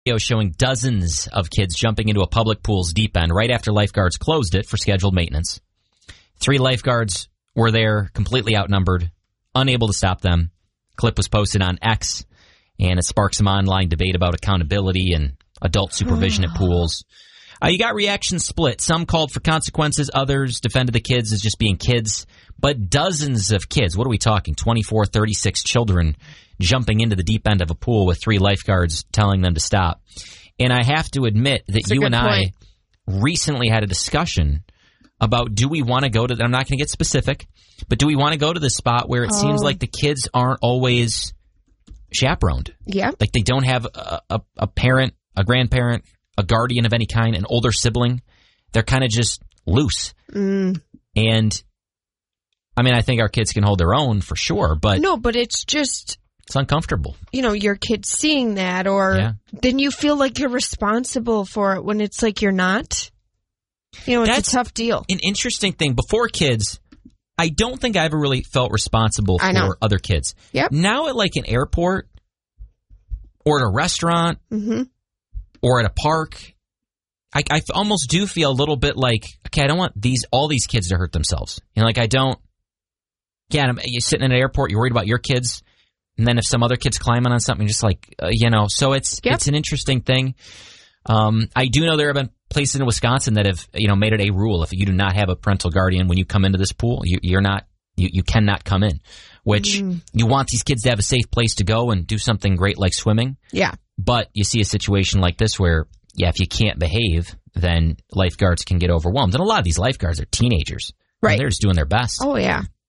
Video showing dozens of kids jumping into a public pool's deep end right after lifeguards closed it for scheduled maintenance. 3 lifeguards were there, completely outnumbered, unable to stop them. Clip was posted on X, and it sparked some online debate about accountability and adult supervision at pools. You got reactions split. Some called for consequences. Others defended the kids as just being kids. But dozens of kids, what are we talking, 24, 36 children jumping into the deep end of a pool with 3 lifeguards telling them to stop. And I have to admit that you and I recently had a discussion about, do we want to go to, I'm not going to get specific, but do we want to go to the spot where it seems like the kids aren't always chaperoned? Yeah. Like they don't have a parent, a grandparent, a guardian of any kind, an older sibling. They're kind of just loose. And I mean, I think our kids can hold their own for sure, but no, but it's just, it's uncomfortable. You know, your kids seeing that, or then you feel like you're responsible for it when it's like you're not. You know, it's a tough deal. An interesting thing. Before kids, I don't think I ever really felt responsible for other kids. Yep. Now at like an airport or at a restaurant or at a park, I almost do feel a little bit like, okay, I don't want all these kids to hurt themselves. You know, like I don't. Yeah, you're sitting in an airport, you're worried about your kids, and then if some other kid's climbing on something, just like, you know, so it's an interesting thing. I do know there have been places in Wisconsin that have, you know, made it a rule. If you do not have a parental guardian when you come into this pool, you cannot come in, which you want these kids to have a safe place to go and do something great like swimming. Yeah. But you see a situation like this where, if you can't behave, then lifeguards can get overwhelmed. And a lot of these lifeguards are teenagers. Right. They're just doing their best. Oh, yeah.